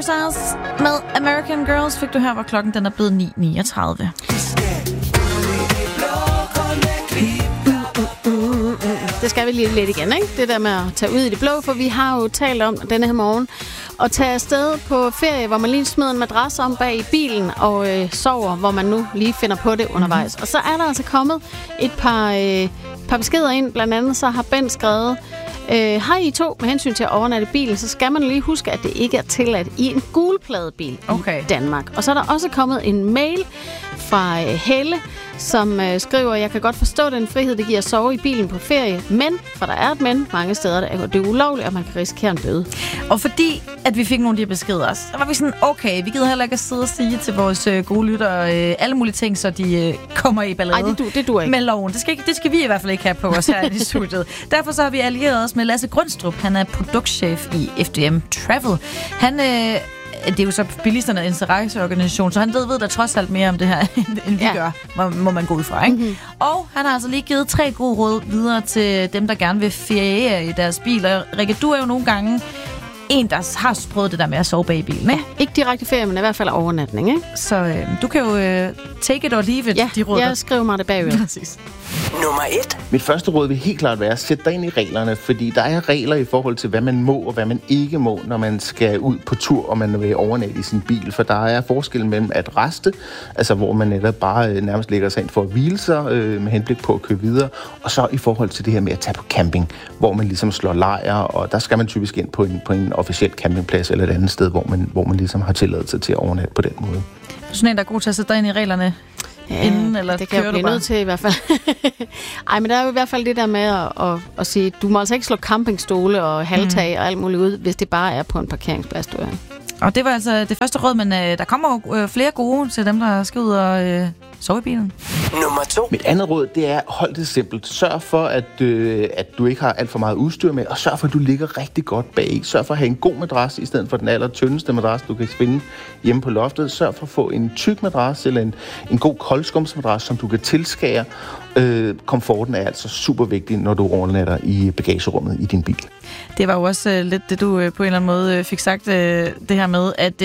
Stars med American Girls fik du her, hvor klokken den er blevet 9:39. Det skal vi lige lidt igen, ikke? Det der med at tage ud i det blå, for vi har jo talt om denne her morgen at tage afsted på ferie, hvor man lige smider en madras om bag i bilen og sover, hvor man nu lige finder på det undervejs. Og så er der altså kommet et par beskeder ind. Blandt andet så har Ben skrevet: hej I to, med hensyn til at overnatte bilen, så skal man lige huske, at det ikke er tilladt i en gulpladebil i Danmark. Og så er der også kommet en mail fra Helle, som skriver: jeg kan godt forstå den frihed, det giver at sove i bilen på ferie, men, for der er et men, mange steder det er ulovligt, og man kan risikere en bøde. Og fordi at vi fik nogle af de her beskeder, så var vi sådan, okay, vi gider heller ikke at sidde og sige til vores gode lyttere alle mulige ting, så de kommer i ballade. Nej, det duer ikke. Med loven. Det skal vi i hvert fald ikke have på os her i studiet. Derfor så har vi allieret os med Lasse Grønstrup. Han er produktchef i FDM Travel. Det er jo så bilisternes interesseorganisation, så han ved der trods alt mere om det her, end vi gør, må man gå ud fra, ikke? Mm-hmm. Og han har altså lige givet 3 gode råd videre til dem, der gerne vil feriere i deres biler. Rikke, du er jo nogle gange en, der har prøvet det der med at sove bag i bilen, ikke? Ikke direkte ferie, men i hvert fald overnatning, ikke? Så du kan jo take it or leave it, de råd. Jeg skriver mig det bagved. Præcis. Nummer 1. Mit første råd vil helt klart være at sætte dig ind i reglerne, fordi der er regler i forhold til, hvad man må og hvad man ikke må, når man skal ud på tur, og man vil overnatte i sin bil. For der er forskel mellem at reste, altså hvor man netop bare nærmest lægger sig ind for at hvile sig med henblik på at køre videre, og så i forhold til det her med at tage på camping, hvor man ligesom slår lejr, og der skal man typisk ind på en officiel campingplads eller et andet sted, hvor man ligesom har tilladelse til at overnatte på den måde. Du er sådan en, der er god til at sætte dig ind i reglerne? Inden, eller det kan jeg blive nødt til i hvert fald. Ej, men der er jo i hvert fald det der med at sige, du må altså ikke slå campingstole og halvtag og alt muligt ud, hvis det bare er på en parkeringsplads, du er. Og det var altså det første råd, men der kommer jo flere gode til dem, der skal ud og sove i bilen. Nummer 2. Mit andet råd, det er, hold det simpelt. Sørg for, at du ikke har alt for meget udstyr med, og sørg for, at du ligger rigtig godt bag. Sørg for at have en god madras, i stedet for den allertyndeste madras, du kan finde hjemme på loftet. Sørg for at få en tyk madras, eller en god koldskumsmadras, som du kan tilskære. Komforten er altså super vigtig, når du overnatter i bagagerummet i din bil. Det var jo også lidt det, du på en eller anden måde fik sagt, det her med, at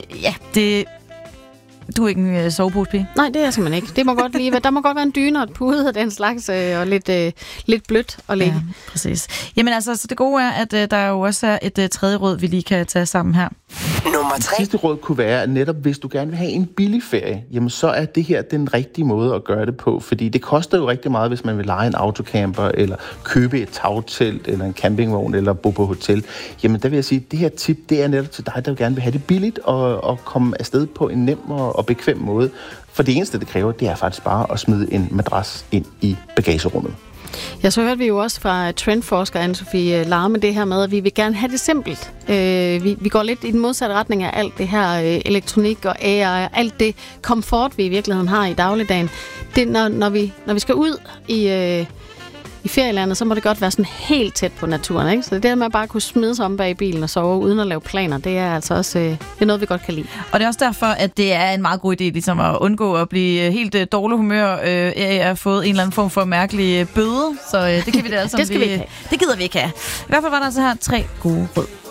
du er ikke en soveposepige. Nej, det er jeg simpelthen ikke. Det må godt lige være. Der må godt være en dyne og et pude og den slags, og lidt blødt at ligge. Ja, præcis. Jamen altså, så det gode er, at der jo også er et tredje råd, vi lige kan tage sammen her. Nummer 3. Sidste råd kunne være, at netop hvis du gerne vil have en billig ferie, jamen så er det her den rigtige måde at gøre det på, fordi det koster jo rigtig meget, hvis man vil leje en autocamper, eller købe et tagtelt, eller en campingvogn, eller bo på hotel. Jamen der vil jeg sige, at det her tip, det er netop til dig, der gerne vil have det billigt, og komme afsted på en nem og bekvem måde. For det eneste, det kræver, det er faktisk bare at smide en madras ind i bagagerummet. Ja, så hørte vi jo også fra trendforsker Anne-Sophie Larme det her med, at vi vil gerne have det simpelt. Vi går lidt i den modsatte retning af alt det her elektronik og AI og alt det komfort, vi i virkeligheden har i dagligdagen. Det, når vi skal ud i ferielandet, så må det godt være sådan helt tæt på naturen, ikke? Så det der med at bare kunne smide sig om bag i bilen og sove uden at lave planer, det er altså også det er noget, vi godt kan lide. Og det er også derfor, at det er en meget god idé ligesom at undgå at blive helt dårlig humør af at have fået en eller anden form for mærkelig bøde. Så det kan vi da altså det skal vi ikke have. Det gider vi ikke have. I hvert fald var der altså her 3 gode råd.